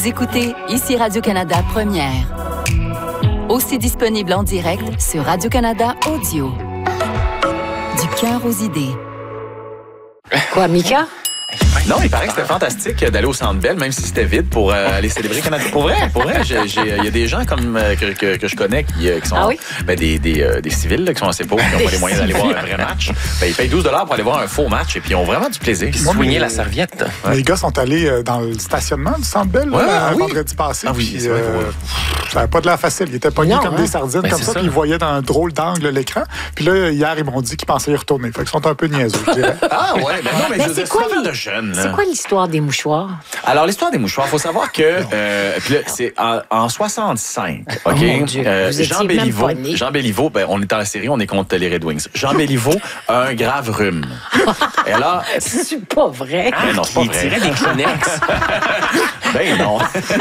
Vous écoutez ici Radio-Canada Première. Aussi disponible en direct sur Radio-Canada Audio. Du cœur aux idées. Quoi, Mika? Non, il paraît que c'était fantastique d'aller au Centre Bell, même si c'était vide, pour aller célébrer Canada. Pour vrai, il y a des gens comme que je connais qui sont des civils là, qui sont assez pauvres, qui n'ont pas les moyens d'aller voir un vrai match. Ben, ils payent 12 $ pour aller voir un faux match et puis ils ont vraiment du plaisir. Soigner la serviette. Ouais. Les gars sont allés dans le stationnement du Centre Bell vendredi passé. Ah oui, puis, c'est vrai. ça n'avait pas de l'air facile. Ils étaient pognés comme des sardines, comme ça, puis ils voyaient dans un drôle d'angle l'écran. Puis là, hier, ils m'ont dit qu'ils pensaient y retourner. Fait qu'ils sont un peu niaiseux, je dirais. Ah ouais, ben non, mais c'est quoi de jeunes. C'est quoi l'histoire des mouchoirs? Alors, l'histoire des mouchoirs, il faut savoir que puis là, c'est en 65, OK? Mon Dieu, vous étiez même pas né. Jean Béliveau, ben, on est dans la série, on est contre les Red Wings. Jean Béliveau a un grave rhume. Et là... C'est pas vrai. Ben non, c'est pas vrai. Il tirait des Kleenex. Ben non.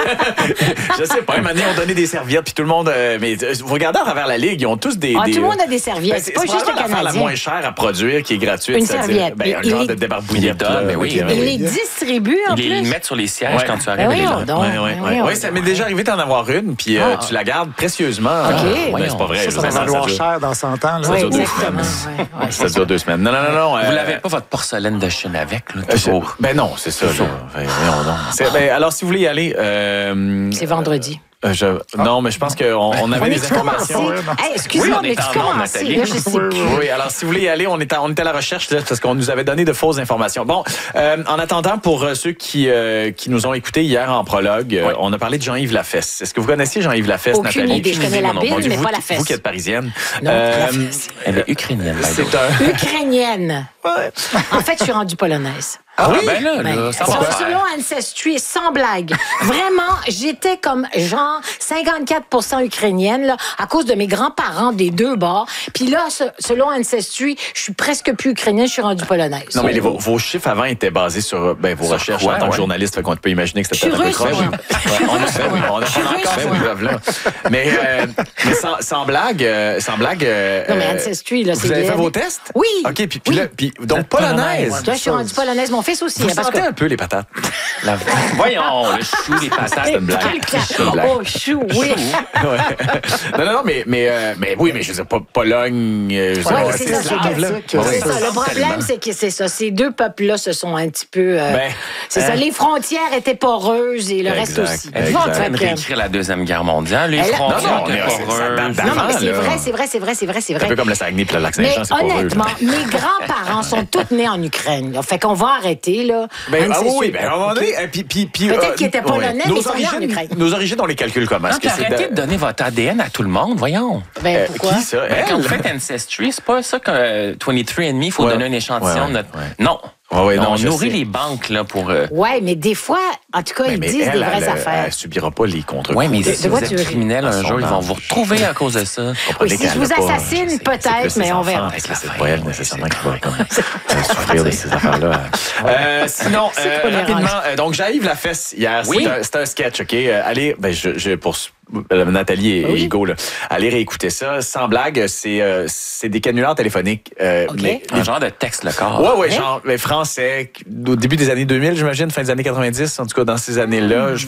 Je sais pas, un moment donné, on donnait des serviettes, puis tout le monde... mais vous regardez à travers la Ligue, ils ont tous des... Tout le monde a des serviettes. Ben, c'est pas juste le Canadien. La moins chère à produire, qui est gratuite. Une serviette. Ben, un genre de débarbouillette. Mais oui. Il les distribue en plus. Ils les mettent sur les sièges quand tu arrives. Oui, ça m'est déjà arrivé d'en avoir une, puis tu la gardes précieusement. OK. Ben, c'est pas vrai. Ça va valoir cher dans 100 ans. Là. Oui, Ça dure 2 exactement. semaines. Ça dure 2 semaines. Non. Vous l'avez pas votre porcelaine de Chine avec, là, toujours? Ben non, c'est ça. Alors, si vous voulez y aller... C'est vendredi. Non, mais je pense qu'on avait des informations. Hey, excuse-moi, Oui, on mais est tu en onde, commences. Nathalie. Là, je sais plus. Oui, alors si vous voulez y aller, on était à la recherche là, parce qu'on nous avait donné de fausses informations. Bon, en attendant, pour ceux qui nous ont écoutés hier en prologue, on a parlé de Jean-Yves Lafesse. Est-ce que vous connaissiez Jean-Yves Lafesse, Aucune Nathalie? idée. Je connais la Bible, mais pas la fesse. Vous qui êtes parisienne. Non, la fesse. Elle est ukrainienne. Ukrainienne. En fait, je suis rendue polonaise. Ah oui? Ben là, ça va faire. Selon Ancestry, sans blague. Vraiment, j'étais comme genre 54% ukrainienne là, à cause de mes grands-parents des deux bords. Puis là, selon Ancestry, je suis presque plus ukrainienne, je suis rendue polonaise. Non, mais vos chiffres avant étaient basés sur vos recherches en tant que journaliste. Fait qu'on peut imaginer que c'était peut-être un peu croche. On a encore ces preuves-là. Mais sans blague... Non, mais Ancestry, là, c'est... Vous avez fait vos tests? Oui. OK, puis donc polonaise. Toi, je suis rendue polonaise. Mon fils aussi. Vous sentez un peu les patates. Voyons, le chou, les patates. C'est une blague. Oh, chou, oui. Non, mais oui, mais je veux dire, Pologne... c'est ça. Le problème, c'est que c'est ça. Ces deux peuples-là se sont un petit peu... c'est ça. Les frontières étaient poreuses et le reste aussi. Êtes-vous en train de réécrire la Deuxième Guerre mondiale? Les frontières étaient poreuses. Non, mais c'est vrai. Un peu comme le Saguenay puis le Lac-Saint-Jean, c'est poreux. Honnêtement, mes grands-parents sont tous nés en Ukraine. Là. Fait qu'on va arrêter, là. Peut-être qu'ils étaient polonais, mais ils sont nés en Ukraine. Nos origines, on les calcule comment? Arrêtez de donner votre ADN à tout le monde, voyons. Pourquoi? Qui, ça? Quand vous faites Ancestry, c'est pas ça que 23andMe, il faut donner un échantillon de notre... Non. On nourrit les banques là, pour... Oui, mais des fois, en tout cas, ils disent des vraies affaires. Elle subira pas les contre-coups. Oui, mais si vous êtes criminel un jour, ils vont vous retrouver à cause de ça. Oui, si je vous assassine, peut-être, mais on verra. C'est pas elle nécessairement qui va souffrir de ces affaires-là. Sinon, rapidement, donc Jean-Yves Lafesse hier, c'était un sketch, OK? Allez, pour Nathalie et Hugo, là, allez réécouter ça. Sans blague, c'est des canulars téléphoniques. Mais un genre de texte, le corps. Oui, genre français, au début des années 2000, j'imagine, fin des années 90, en tout cas dans ces années-là. Je